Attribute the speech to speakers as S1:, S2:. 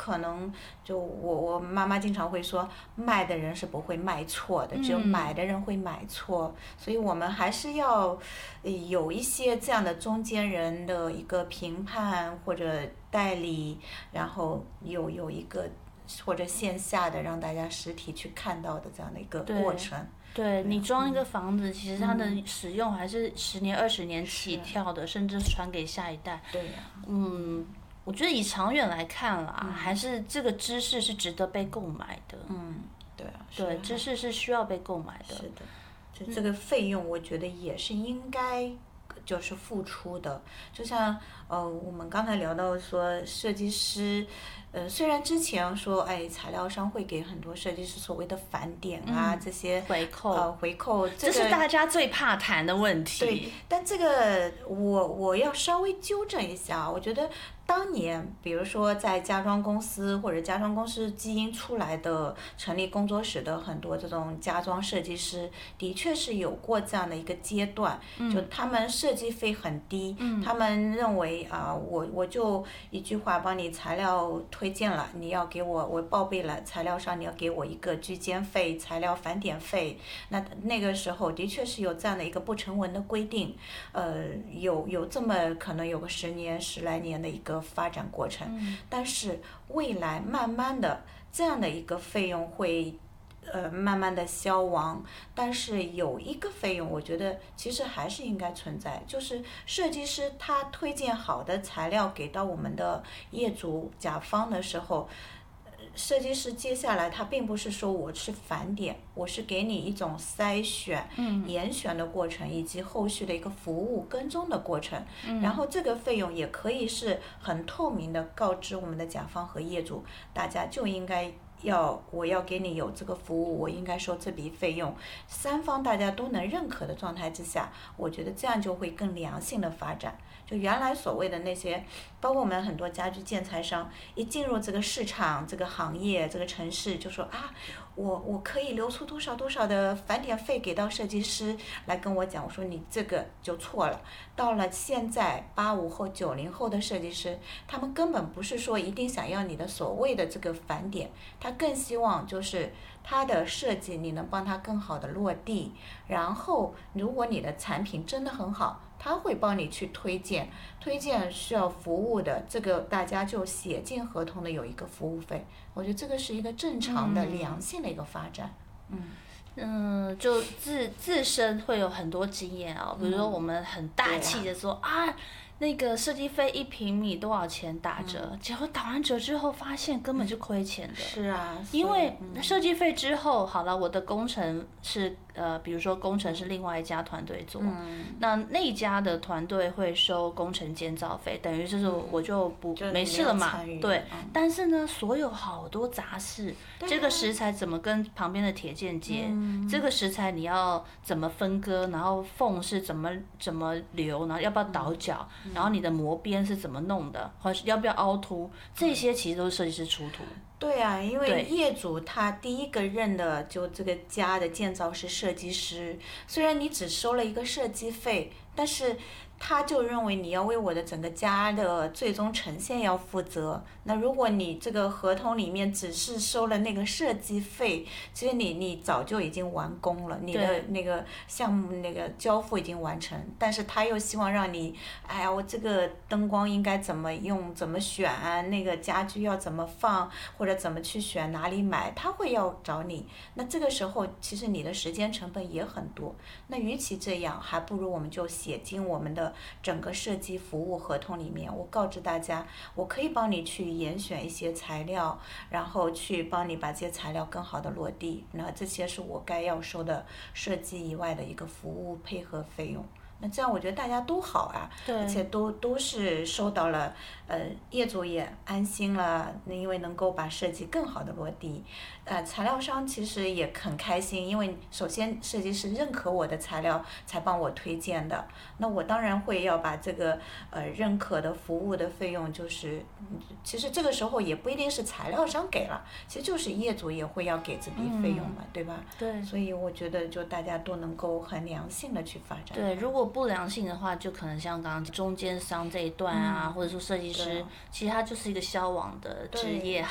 S1: 可能就我妈妈经常会说，卖的人是不会卖错的，只有买的人会买错，所以我们还是要有一些这样的中间人的一个评判或者代理，然后有一个或者线下的让大家实体去看到的这样的一个过程。
S2: 对，你装一个房子，其实它的使用还是10年、20年起跳的，甚至传给下一代。
S1: 对呀。
S2: 我觉得以长远来看啦，还是这个知识是值得被购买的。
S1: 对啊。
S2: 对，知识是需要被购买的。
S1: 是的，就这个费用，我觉得也是应该就是付出的。就像我们刚才聊到说设计师。虽然之前说，材料商会给很多设计师所谓的返点啊，这些
S2: 回扣，
S1: 这
S2: 是大家最怕谈的问题。
S1: 对，但这个我要稍微纠正一下，我觉得当年，比如说在家装公司或者家装公司基因出来的成立工作室的很多这种家装设计师，的确是有过这样的一个阶段，就他们设计费很低，他们认为我就一句话帮你材料推荐了，你要给我报备了，材料商你要给我一个居间费、材料返点费。那个时候的确是有这样的一个不成文的规定，有这么可能有个10来年的一个发展过程，但是未来慢慢的这样的一个费用会慢慢的消亡，但是有一个费用我觉得其实还是应该存在，就是设计师他推荐好的材料给到我们的业主甲方的时候，设计师接下来他并不是说我是返点，我是给你一种筛选、严选的过程，以及后续的一个服务跟踪的过程。然后这个费用也可以是很透明的告知我们的甲方和业主，大家就应该我要给你有这个服务，我应该收这笔费用，三方大家都能认可的状态之下，我觉得这样就会更良性的发展。就原来所谓的那些，包括我们很多家居建材商，一进入这个市场、这个行业、这个城市，就说我可以留出多少多少的返点费给到设计师来跟我讲，我说你这个就错了。到了现在85后、90后的设计师，他们根本不是说一定想要你的所谓的这个返点，他更希望就是他的设计你能帮他更好的落地，然后如果你的产品真的很好，他会帮你去推荐需要服务的，这个大家就写进合同的有一个服务费，我觉得这个是一个正常的良性的一个发展。
S2: 就自身会有很多经验啊，比如说我们很大气的说那个设计费1平米多少钱打折，结果打完折之后发现根本就亏钱的。
S1: 是啊，
S2: 因为设计费之后，好了，我的工程是比如说工程是另外一家团队做，那一家的团队会收工程建造费，等于就是我就没事了嘛。对，但是呢，所有好多杂事，这个石材怎么跟旁边的铁件接，这个石材你要怎么分割，然后缝是怎么留，然后要不要倒角，然后你的磨边是怎么弄的，或者要不要凹凸，这些其实都是设计师出图。
S1: 对啊，因为业主他第一个认的就这个家的建造是设计师，虽然你只收了一个设计费，但是他就认为你要为我的整个家的最终呈现要负责。那如果你这个合同里面只是收了那个设计费，其实你早就已经完工了，你的那个项目那个交付已经完成，但是他又希望让你，我这个灯光应该怎么用怎么选啊，那个家具要怎么放或者怎么去选哪里买，他会要找你。那这个时候其实你的时间成本也很多，那与其这样，还不如我们就写进我们的整个设计服务合同里面，我告知大家，我可以帮你去严选一些材料，然后去帮你把这些材料更好的落地，那这些是我该要收的设计以外的一个服务配合费用。那这样我觉得大家都好啊，而且都是收到了，业主也安心了，因为能够把设计更好的落地，材料商其实也很开心，因为首先设计师认可我的材料才帮我推荐的，那我当然会要把这个认可的服务的费用，就是其实这个时候也不一定是材料商给了，其实就是业主也会要给这笔费用嘛，对吧？
S2: 对，
S1: 所以我觉得就大家都能够很良性的去发展。
S2: 对，如果不良性的话，就可能像刚刚中间商这一段啊，或者说设计师，其实他就是一个消亡的职业